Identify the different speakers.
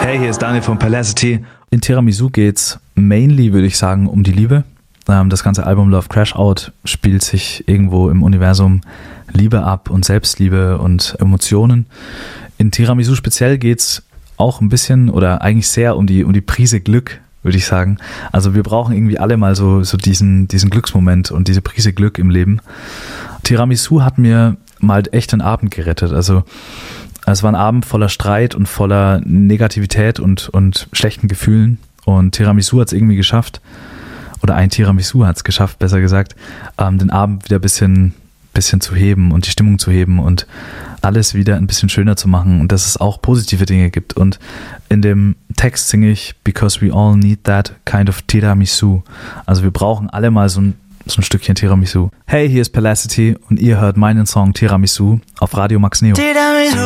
Speaker 1: Hey, hier ist Daniel von Palacity.
Speaker 2: In Tiramisu geht's mainly, würde ich sagen, um die Liebe. Das ganze Album Love Crash Out spielt sich irgendwo im Universum Liebe ab und Selbstliebe und Emotionen. In Tiramisu speziell geht's auch ein bisschen oder eigentlich sehr um die Prise Glück, würde ich sagen. Also wir brauchen irgendwie alle mal so diesen Glücksmoment und diese Prise Glück im Leben. Tiramisu hat mir mal echt den Abend gerettet. Also es war ein Abend voller Streit und voller Negativität und schlechten Gefühlen. Und Tiramisu hat es irgendwie geschafft, oder ein Tiramisu hat es geschafft, besser gesagt, den Abend wieder ein bisschen zu heben und die Stimmung zu heben und alles wieder ein bisschen schöner zu machen und dass es auch positive Dinge gibt. Und in dem Text singe ich, because we all need that kind of Tiramisu. Also wir brauchen alle mal so ein Stückchen Tiramisu. Hey, hier ist Palacity und ihr hört meinen Song Tiramisu auf Radio Max Neo.